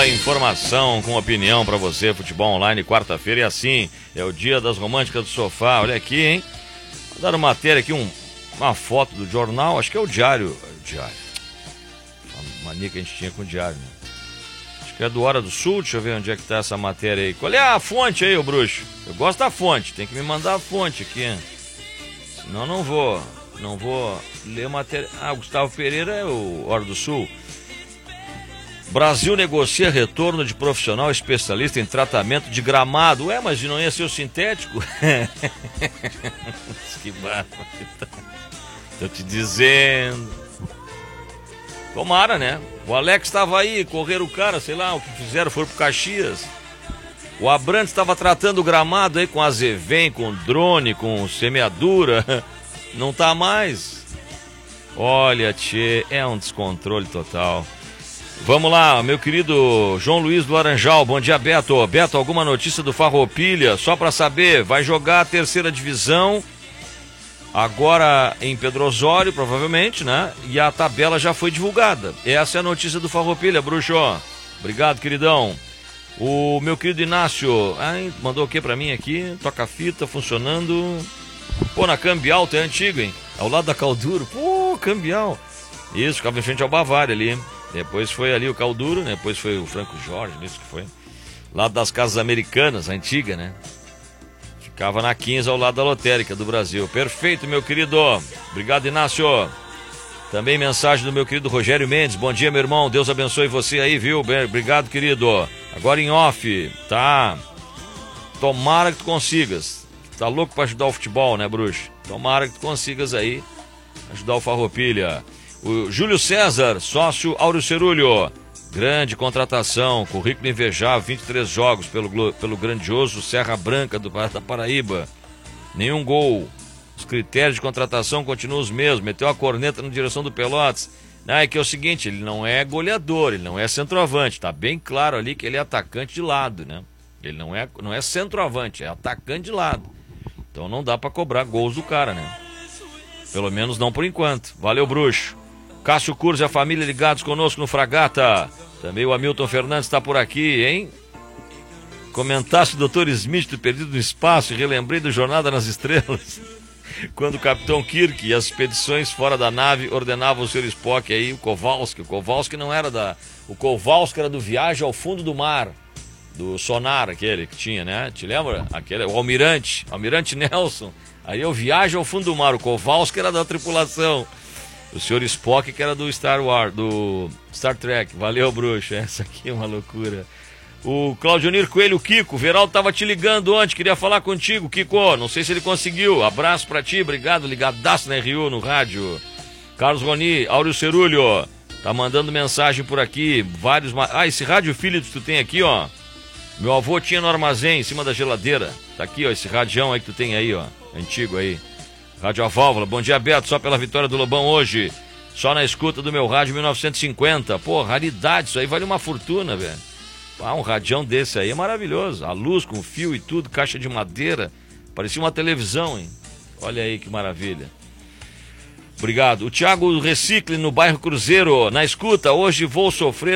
Bola, informação com opinião pra você, futebol online, quarta-feira. E assim, é o dia das românticas do sofá. Olha aqui, hein? Vou dar uma matéria aqui, uma foto do jornal, acho que é o Diário. Uma mania que a gente tinha com o Diário, né? Acho que é do Hora do Sul, deixa eu ver onde é que tá essa matéria aí. Qual é a fonte aí, ô bruxo? Eu gosto da fonte, tem que me mandar a fonte aqui. Senão não vou ler a matéria. Ah, o Gustavo Pereira é o Hora do Sul. Brasil negocia retorno de profissional especialista em tratamento de gramado. Ué, mas não ia ser o sintético? Que barba. Tô te dizendo. Tomara, né? O Alex estava aí, correram o cara, sei lá, o que fizeram, foram pro Caxias. O Abrantes estava tratando o gramado aí com azevém, com drone, com semeadura. Não tá mais. Olha, tchê, é um descontrole total. Vamos lá, meu querido João Luiz do Laranjal. Bom dia, Beto. Beto, alguma notícia do Farroupilha? Só para saber, vai jogar a terceira divisão agora em Pedro Osório, provavelmente, né? E a tabela já foi divulgada. Essa é a notícia do Farroupilha, bruxo. Obrigado, queridão. O meu querido Inácio mandou o que pra mim aqui? Toca-fita funcionando. Pô, na Cambial, é antigo, hein? Ao lado da Calduro. Pô, Cambial. Isso, ficava em frente ao Bavária ali. Depois foi ali o Calduro, né? Depois foi o Franco Jorge, isso que foi. Lado das Casas Americanas, antiga, né? Ficava na 15 ao lado da Lotérica do Brasil. Perfeito, meu querido. Obrigado, Inácio. Também mensagem do meu querido Rogério Mendes. Bom dia, meu irmão. Deus abençoe você aí, viu? Obrigado, querido. Agora em off, tá? Tomara que tu consigas. Tá louco pra ajudar o futebol, né, bruxo? Tomara que tu consigas aí ajudar o Farroupilha. O Júlio César, sócio Áureo Cerulho. Grande contratação, currículo invejável, 23 jogos pelo grandioso Serra Branca da Paraíba. Nenhum gol. Os critérios de contratação continuam os mesmos. Meteu a corneta na direção do Pelotas. É que é o seguinte, ele não é goleador, ele não é centroavante. Tá bem claro ali que ele é atacante de lado, né? Ele não é centroavante, é atacante de lado. Então não dá pra cobrar gols do cara, né? Pelo menos não por enquanto. Valeu, bruxo. Cássio Curso e a família ligados conosco no Fragata. Também o Hamilton Fernandes está por aqui, hein? Comentasse o Dr. Smith do Perdido no Espaço e relembrei do Jornada nas Estrelas. Quando o Capitão Kirk e as expedições fora da nave ordenavam o Sr. Spock aí, o Kowalski. O Kowalski não era o Kowalski era do Viagem ao Fundo do Mar. Do sonar, aquele que tinha, né? Te lembra? O Almirante Nelson. Aí eu Viagem ao Fundo do Mar. O Kowalski era da tripulação. O Sr. Spock, que era do Star Wars, do Star Trek. Valeu, bruxo. Essa aqui é uma loucura. O Claudionir Coelho, Kiko. O Veraldo tava te ligando ontem. Queria falar contigo, Kiko. Não sei se ele conseguiu. Abraço pra ti. Obrigado. Ligadaço na RU, no rádio. Carlos Roni, Áureo Cerulho. Tá mandando mensagem por aqui. Vários... esse rádio Philips que tu tem aqui, ó. Meu avô tinha no armazém, em cima da geladeira. Tá aqui, ó. Esse radião aí que tu tem aí, ó. Antigo aí. Rádio A Válvula, bom dia, Beto, só pela vitória do Lobão hoje, só na escuta do meu rádio 1950, pô, raridade, isso aí vale uma fortuna, velho. Um radião desse aí é maravilhoso, a luz com fio e tudo, caixa de madeira, parecia uma televisão, hein, olha aí que maravilha. Obrigado. O Thiago Recicle no bairro Cruzeiro, na escuta, hoje vou sofrer